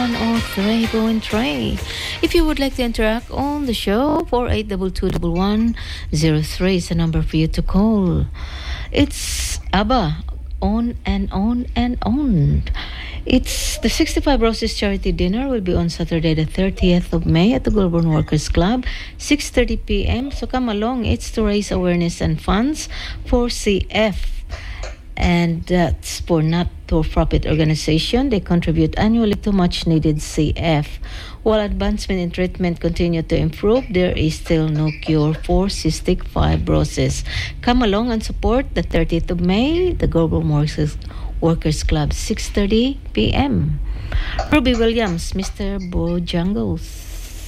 103.3. If you would like to interact on the show, 48221103 is the number for you to call. It's ABBA, on and on and on. It's the 65 Roses Charity Dinner will be on Saturday the 30th of May at the Goulburn Workers Club, 6:30 p.m. So come along. It's to raise awareness and funds for CF. And that's for not-for-profit organization. They contribute annually to much-needed CF. While advancement in treatment continue to improve, there is still no cure for cystic fibrosis. Come along and support the 30th of May, the Goulburn Workers Club, 6:30 p.m. Ruby Williams, Mr. Bojangles.